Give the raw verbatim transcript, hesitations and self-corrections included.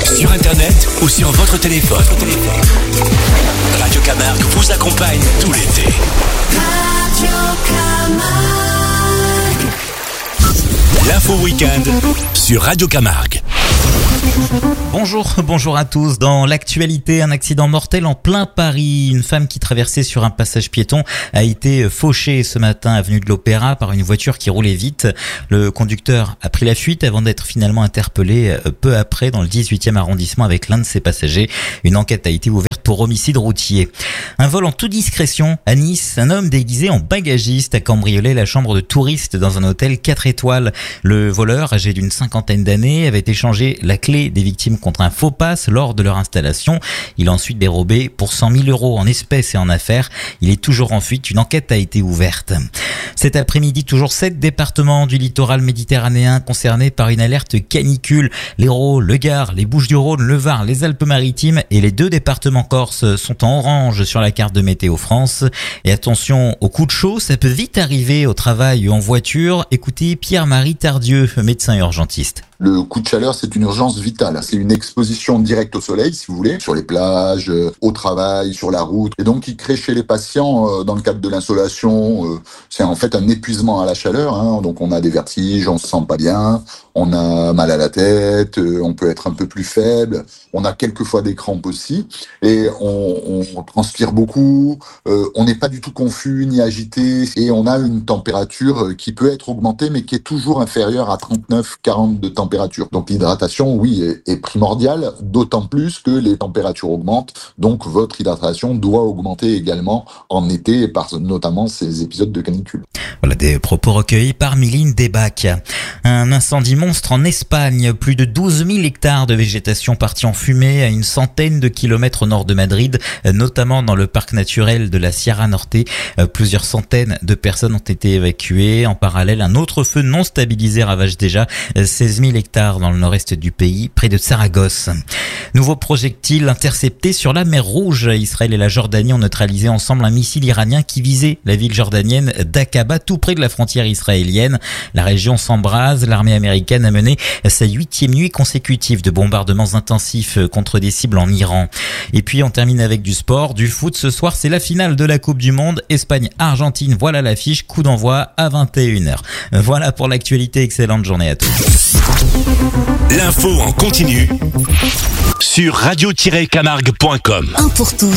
sur internet ou sur votre téléphone. Radio Camargue vous accompagne tout l'été. Radio Camargue. L'info week-end sur Radio Camargue. Bonjour, bonjour à tous. Dans l'actualité, un accident mortel en plein Paris. Une femme qui traversait sur un passage piéton a été fauchée ce matin avenue de l'Opéra par une voiture qui roulait vite. Le conducteur a pris la fuite avant d'être finalement interpellé peu après dans le dix-huitième arrondissement avec l'un de ses passagers. Une enquête a été ouverte pour homicide routier. Un vol en toute discrétion à Nice. Un homme déguisé en bagagiste a cambriolé la chambre de touristes dans un hôtel quatre étoiles. Le voleur, âgé d'une cinquantaine d'années, avait échangé la clé des victimes contre un faux pass lors de leur installation. Il a ensuite dérobé pour cent mille euros en espèces et en affaires. Il est toujours en fuite. Une enquête a été ouverte. Cet après-midi, toujours sept départements du littoral méditerranéen concernés par une alerte canicule. L'Hérault, le Gard, les Bouches-du-Rhône, le Var, les Alpes-Maritimes et les deux départements corses sont en orange sur la carte de Météo France. Et attention aux coups de chaud, ça peut vite arriver au travail ou en voiture. Écoutez Pierre-Marie Tardieu, médecin urgentiste. Le coup de chaleur, c'est une urgence vitale. C'est une exposition directe au soleil, si vous voulez, sur les plages, au travail, sur la route. Et donc, il crée chez les patients, dans le cadre de l'insolation, c'est en fait un épuisement à la chaleur. Hein. Donc, on a des vertiges, on se sent pas bien, on a mal à la tête, on peut être un peu plus faible, on a quelquefois des crampes aussi, et on, on transpire beaucoup, euh, on n'est pas du tout confus ni agité, et on a une température qui peut être augmentée, mais qui est toujours inférieure à trente-neuf à quarante de température. Donc l'hydratation, oui, est, est primordiale, d'autant plus que les températures augmentent, donc votre hydratation doit augmenter également en été, par notamment ces épisodes de canicule. Voilà des propos recueillis par Miline Debac. Un incendie monstre en Espagne, plus de douze mille hectares de végétation partis en fumée à une centaine de kilomètres au nord de Madrid, notamment dans le parc naturel de la Sierra Norte. Plusieurs centaines de personnes ont été évacuées. En parallèle, un autre feu non stabilisé ravage déjà seize mille hectares dans le nord-est du pays, près de Saragosse. Nouveau projectile intercepté sur la mer Rouge. Israël et la Jordanie ont neutralisé ensemble un missile iranien qui visait la ville jordanienne d'Aqaba, tout près de la frontière israélienne. La région s'embrase. L'armée américaine a mené sa huitième nuit consécutive de bombardements intensifs contre des cibles en Iran. Et puis on termine avec du sport, du foot. Ce soir, c'est la finale de la Coupe du Monde. Espagne-Argentine, voilà l'affiche. Coup d'envoi à vingt et une heures. Voilà pour l'actualité. Excellente journée à tous. L'info en continu sur radio tiret camargue point com. Un pour tous,